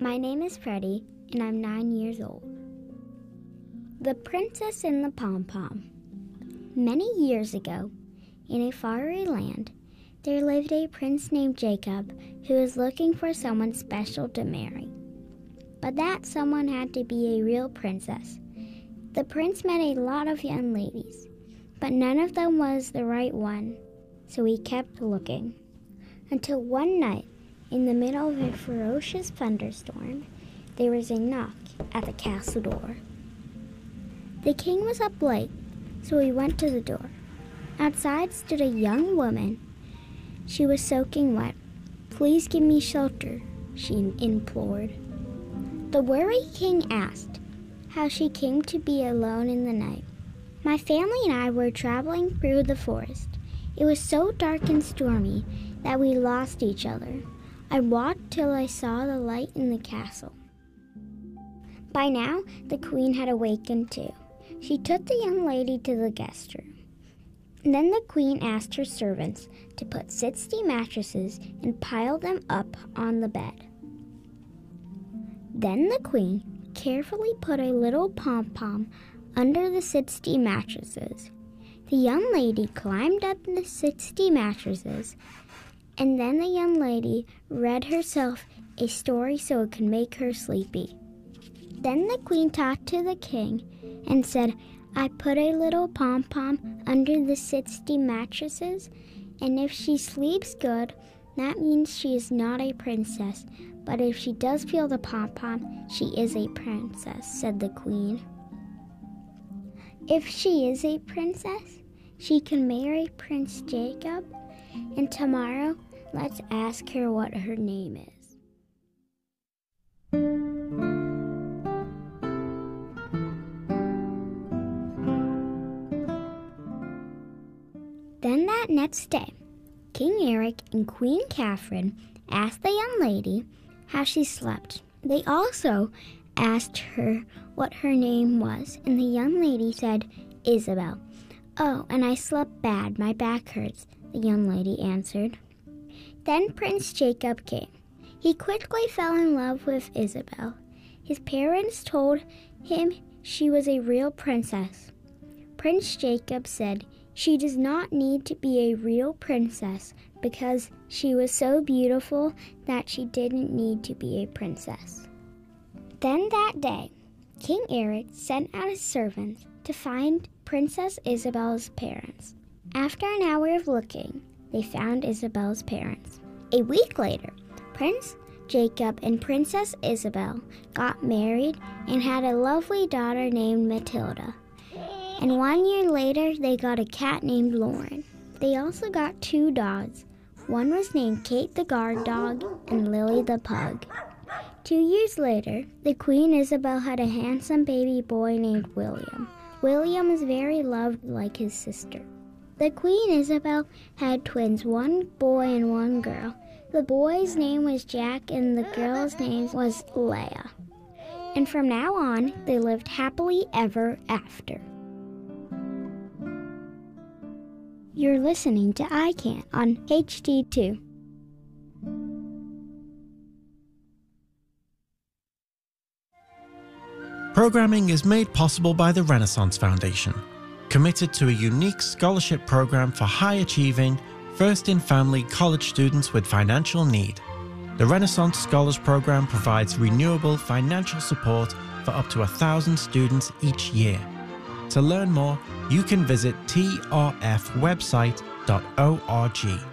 My name is Freddie, and I'm 9 years old. The Princess and the Pom-Pom. Many years ago, in a faraway land, there lived a prince named Jacob who was looking for someone special to marry. But that someone had to be a real princess. The prince met a lot of young ladies, but none of them was the right one, so he kept looking. Until one night, in the middle of a ferocious thunderstorm, there was a knock at the castle door. The king was up late, so he went to the door. Outside stood a young woman. She was soaking wet. "Please give me shelter," she implored. The worried king asked how she came to be alone in the night. "My family and I were traveling through the forest. It was so dark and stormy that we lost each other. I walked till I saw the light in the castle." By now, the queen had awakened too. She took the young lady to the guest room. Then the queen asked her servants to put 60 mattresses and pile them up on the bed. Then the queen carefully put a little pom-pom under the 60 mattresses. The young lady climbed up the 60 mattresses, and then the young lady read herself a story so it could make her sleepy. Then the queen talked to the king and said, "I put a little pom-pom under the 60 mattresses, and if she sleeps good, that means she is not a princess. But if she does feel the pom-pom, she is a princess," said the queen. "If she is a princess, she can marry Prince Jacob, and tomorrow let's ask her what her name is." Then that next day, King Eric and Queen Catherine asked the young lady how she slept. They also asked her what her name was, and the young lady said, "Isabel." "Oh, and I slept bad. My back hurts," the young lady answered. Then Prince Jacob came. He quickly fell in love with Isabel. His parents told him she was a real princess. Prince Jacob said she does not need to be a real princess because she was so beautiful that she didn't need to be a princess. Then that day, King Eric sent out his servants to find Princess Isabel's parents. After an hour of looking, they found Isabel's parents. A week later, Prince Jacob and Princess Isabel got married and had a lovely daughter named Matilda. And 1 year later, they got a cat named Lauren. They also got 2 dogs. One was named Kate the guard dog and Lily the pug. 2 years later, the Queen Isabel had a handsome baby boy named William. William was very loved like his sister. The Queen Isabel had twins, 1 boy and 1 girl. The boy's name was Jack and the girl's name was Leia. And from now on, they lived happily ever after. You're listening to I Can't on HD2. Programming is made possible by the Renaissance Foundation, committed to a unique scholarship program for high-achieving, first-in-family college students with financial need. The Renaissance Scholars Program provides renewable financial support for up to 1,000 students each year. To learn more, you can visit trfwebsite.org.